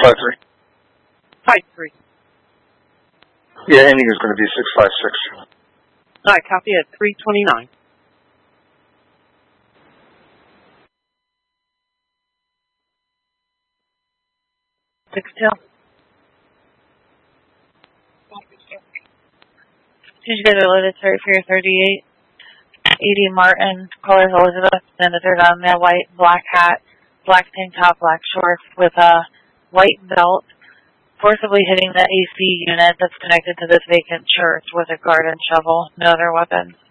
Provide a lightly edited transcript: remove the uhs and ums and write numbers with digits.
653. 53. Yeah, ending is going to be 656. All right, copy at 329. Did you get a loaded cert for your 38? E.D. Martin, color Elizabeth, and the third on there, white, black hat, black tank top, black shorts with a white belt, forcibly hitting the AC unit that's connected to this vacant church with a garden shovel. No other weapons.